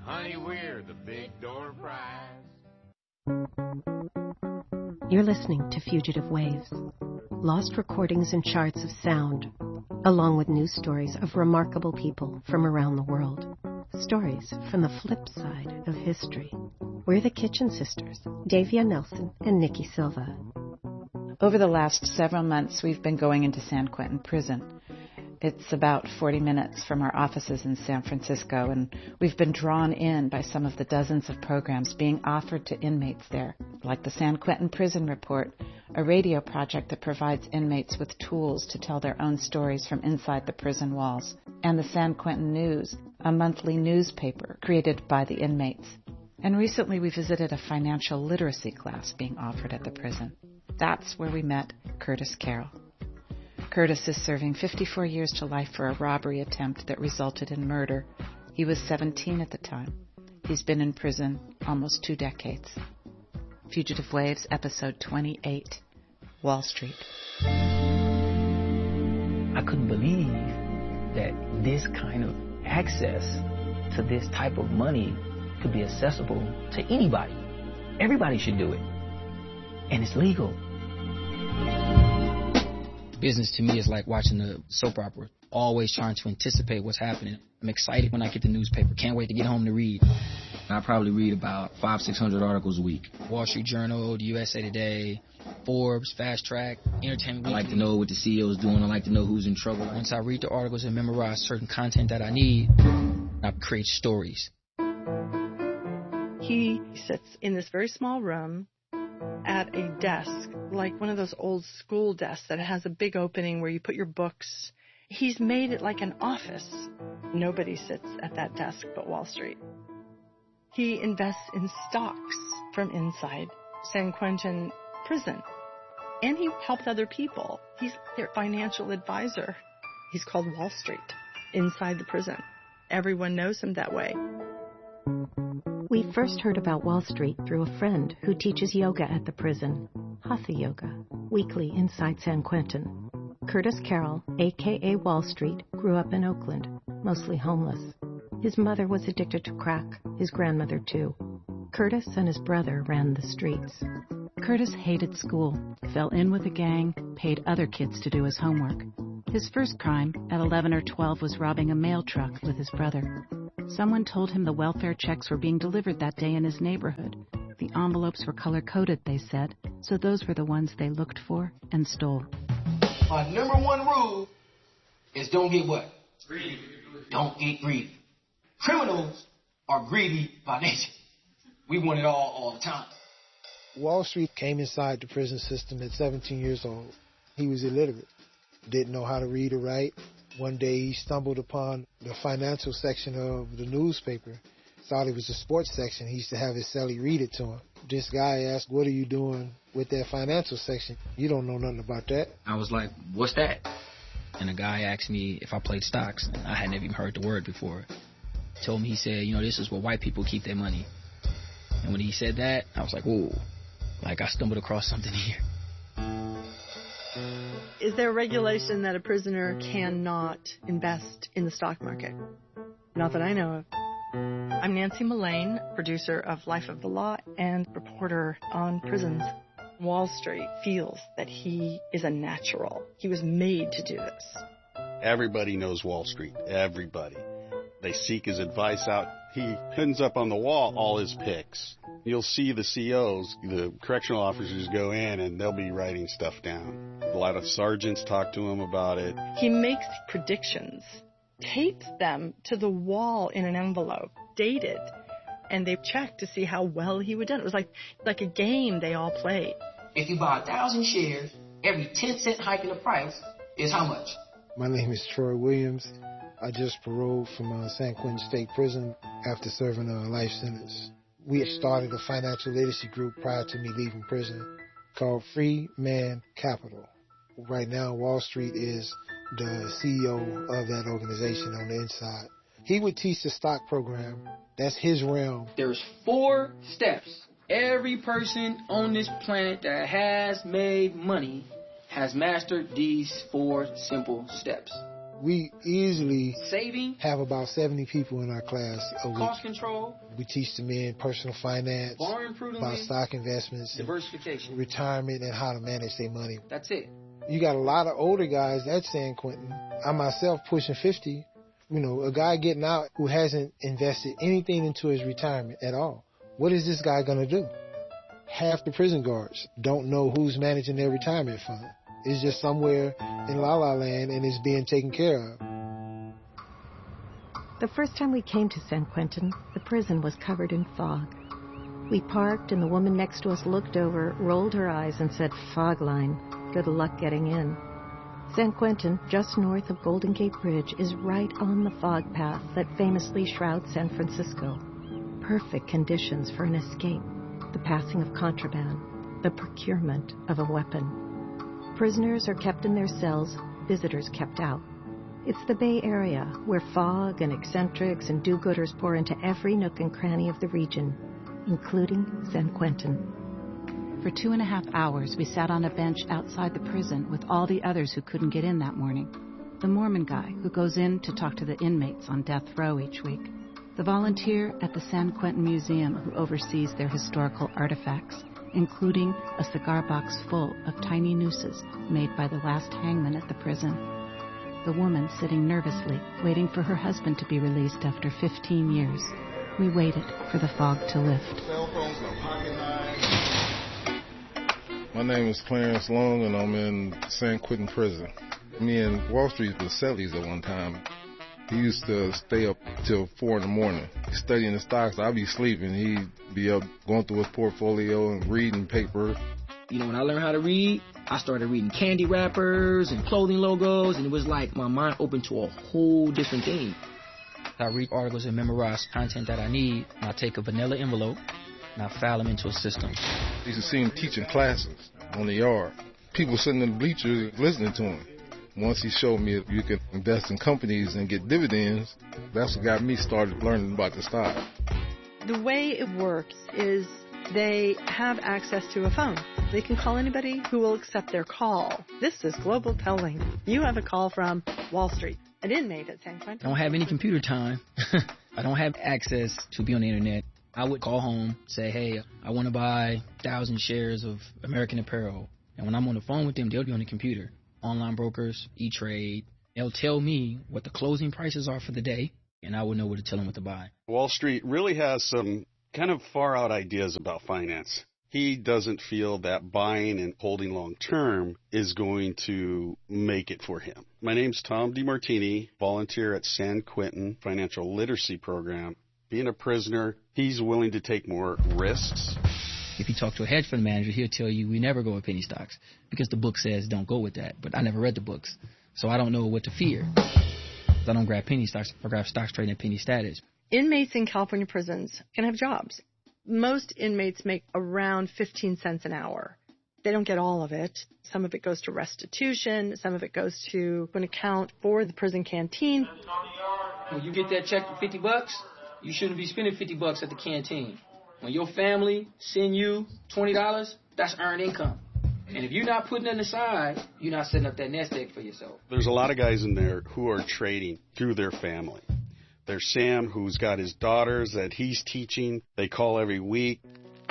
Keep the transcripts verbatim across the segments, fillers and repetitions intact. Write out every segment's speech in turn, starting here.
Honey, we're the big door prize. You're listening to Fugitive Waves, lost recordings and charts of sound, along with news stories of remarkable people from around the world. Stories from the flip side of history. We're the Kitchen Sisters, Davia Nelson and Nikki Silva. Over the last several months, we've been going into San Quentin Prison. It's about forty minutes from our offices in San Francisco, and we've been drawn in by some of the dozens of programs being offered to inmates there, like the San Quentin Prison Report, a radio project that provides inmates with tools to tell their own stories from inside the prison walls, and the San Quentin News, a monthly newspaper created by the inmates. And recently we visited a financial literacy class being offered at the prison. That's where we met Curtis Carroll. Curtis is serving fifty-four years to life for a robbery attempt that resulted in murder. He was seventeen at the time. He's been in prison almost two decades. Fugitive Waves, episode twenty-eight, Wall Street. I couldn't believe that this kind of access to this type of money could be accessible to anybody. Everybody should do it. And it's legal. Business to me is like watching a soap opera, always trying to anticipate what's happening. I'm excited when I get the newspaper. Can't wait to get home to read. I probably read about five, six hundred articles a week. Wall Street Journal, the U S A Today, Forbes, Fast Track, Entertainment Weekly. I like to know what the C E O is doing. I like to know who's in trouble. Once I read the articles and memorize certain content that I need, I create stories. He sits in this very small room at a desk, like one of those old school desks that has a big opening where you put your books. He's made it like an office. Nobody sits at that desk but Wall Street. He invests in stocks from inside San Quentin Prison. And he helps other people. He's their financial advisor. He's called Wall Street inside the prison. Everyone knows him that way. We first heard about Wall Street through a friend who teaches yoga at the prison, Hatha Yoga, weekly inside San Quentin. Curtis Carroll, a k a. Wall Street, grew up in Oakland, mostly homeless. His mother was addicted to crack, his grandmother too. Curtis and his brother ran the streets. Curtis hated school, fell in with a gang, paid other kids to do his homework. His first crime, at eleven or twelve, was robbing a mail truck with his brother. Someone told him the welfare checks were being delivered that day in his neighborhood. The envelopes were color-coded, they said, so those were the ones they looked for and stole. My number one rule is don't get what? Greedy. Don't get greedy. Criminals are greedy by nature. We want it all all the time. Wall Street came inside the prison system at seventeen years old. He was illiterate, didn't know how to read or write. One day he stumbled upon the financial section of the newspaper, thought it was the sports section. He used to have his cellie read it to him. This guy asked, "What are you doing with that financial section? You don't know nothing about that." I was like, "What's that?" And the guy asked me if I played stocks. I had never even heard the word before. Told me, he said, you know, this is where white people keep their money. And when he said that, I was like, "Whoa!" Like I stumbled across something here. Is there a regulation that a prisoner cannot invest in the stock market? Not that I know of. I'm Nancy Mullane, producer of Life of the Law and reporter on prisons. Wall Street feels that he is a natural. He was made to do this. Everybody knows Wall Street. Everybody. They seek his advice out. He pins up on the wall all his picks. You'll see the C Os, the correctional officers go in and they'll be writing stuff down. A lot of sergeants talk to him about it. He makes predictions, tapes them to the wall in an envelope, dated, and they checked to see how well he would do. It was like like a game they all played. If you buy a thousand shares, every ten cent hike in the price is how much? My name is Troy Williams. I just paroled from uh, San Quentin State Prison after serving a life sentence. We had started a financial literacy group prior to me leaving prison called Free Man Capital. Right now, Wall Street is the C E O of that organization on the inside. He would teach the stock program. That's his realm. There's four steps. Every person on this planet that has made money has mastered these four simple steps. We easily saving, have about seventy people in our class a week. Cost control. We teach the men personal finance, borrowing prudently, about stock investments, diversification, retirement, and how to manage their money. That's it. You got a lot of older guys at San Quentin. I myself pushing fifty. You know, a guy getting out who hasn't invested anything into his retirement at all. What is this guy going to do? Half the prison guards don't know who's managing their retirement fund. It's just somewhere in La La Land and it's being taken care of. The first time we came to San Quentin, the prison was covered in fog. We parked and the woman next to us looked over, rolled her eyes and said, "Fog line. Good luck getting in." San Quentin, just north of Golden Gate Bridge, is right on the fog path that famously shrouds San Francisco. Perfect conditions for an escape, the passing of contraband, the procurement of a weapon. Prisoners are kept in their cells, visitors kept out. It's the Bay Area, where fog and eccentrics and do-gooders pour into every nook and cranny of the region, including San Quentin. For two and a half hours, we sat on a bench outside the prison with all the others who couldn't get in that morning. The Mormon guy who goes in to talk to the inmates on death row each week. The volunteer at the San Quentin Museum who oversees their historical artifacts, including a cigar box full of tiny nooses made by the last hangman at the prison. The woman sitting nervously, waiting for her husband to be released after fifteen years. We waited for the fog to lift. Cell phones, no pocket knives. My name is Clarence Long, and I'm in San Quentin Prison. Me and Wall Street were cellies at one time. He used to stay up till four in the morning, studying the stocks. I'd be sleeping. He'd be up going through his portfolio and reading paper. You know, when I learned how to read, I started reading candy wrappers and clothing logos, and it was like my mind opened to a whole different thing. I read articles and memorize content that I need, and I take a vanilla envelope, and I file them into a system. I used to see him teaching classes on the yard. People sitting in the bleachers listening to him. Once he showed me you can invest in companies and get dividends, that's what got me started learning about the stock. The way it works is they have access to a phone. They can call anybody who will accept their call. This is Global Telling. You have a call from Wall Street, an inmate at San Quentin. I don't have any computer time. I don't have access to be on the internet. I would call home, say, hey, I want to buy one thousand shares of American Apparel. And when I'm on the phone with them, they'll be on the computer. Online brokers, E-Trade. They'll tell me what the closing prices are for the day, and I would know what to tell them what to buy. Wall Street really has some kind of far-out ideas about finance. He doesn't feel that buying and holding long-term is going to make it for him. My name's Tom DeMartini, volunteer at San Quentin Financial Literacy Program. Being a prisoner, he's willing to take more risks. If you talk to a hedge fund manager, he'll tell you we never go with penny stocks because the book says don't go with that. But I never read the books, so I don't know what to fear. I don't grab penny stocks. I grab stocks trading at penny status. Inmates in California prisons can have jobs. Most inmates make around fifteen cents an hour. They don't get all of it. Some of it goes to restitution. Some of it goes to an account for the prison canteen. When you get that check for fifty bucks, you shouldn't be spending fifty bucks at the canteen. When your family send you twenty dollars, that's earned income. And if you're not putting it aside, you're not setting up that nest egg for yourself. There's a lot of guys in there who are trading through their family. There's Sam, who's got his daughters that he's teaching. They call every week.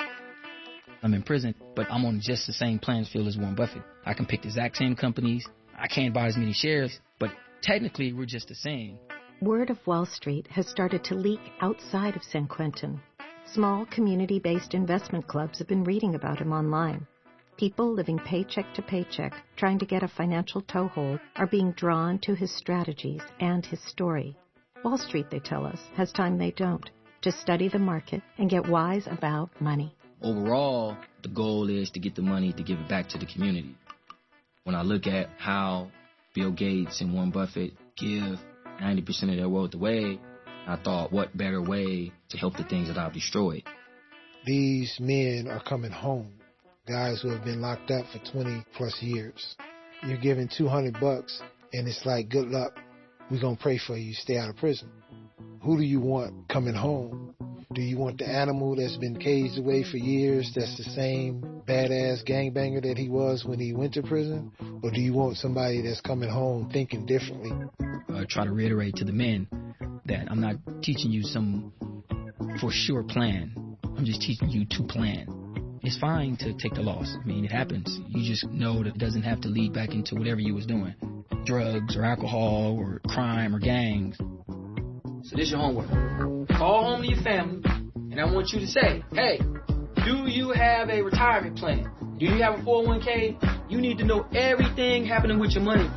I'm in prison, but I'm on just the same playing field as Warren Buffett. I can pick the exact same companies. I can't buy as many shares, but technically we're just the same. Word of Wall Street has started to leak outside of San Quentin. Small community-based investment clubs have been reading about him online. People living paycheck to paycheck, trying to get a financial toehold, are being drawn to his strategies and his story. Wall Street, they tell us, has time they don't to study the market and get wise about money. Overall, the goal is to get the money to give it back to the community. When I look at how Bill Gates and Warren Buffett give ninety percent of their wealth away, I thought, what better way to help the things that I've destroyed? These men are coming home, guys who have been locked up for twenty plus years. You're giving two hundred bucks, and it's like, good luck. We're going to pray for you. Stay out of prison. Who do you want coming home? Do you want the animal that's been caged away for years, that's the same badass gangbanger that he was when he went to prison? Or do you want somebody that's coming home thinking differently? uh, try to reiterate to the men that I'm not teaching you some for sure plan. I'm just teaching you to plan. It's fine to take the loss. I mean, it happens. You just know that it doesn't have to lead back into whatever you was doing, drugs or alcohol or crime or gangs. So this is your homework. Call home to your family, and I want you to say, hey, do you have a retirement plan? Do you have a four oh one k? You need to know everything happening with your money.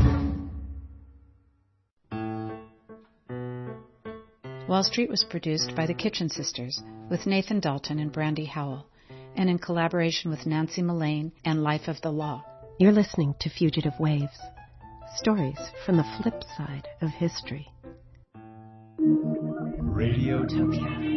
Wall Street was produced by the Kitchen Sisters with Nathan Dalton and Brandy Howell, and in collaboration with Nancy Mullane and Life of the Law. You're listening to Fugitive Waves, stories from the flip side of history. Radiotopia.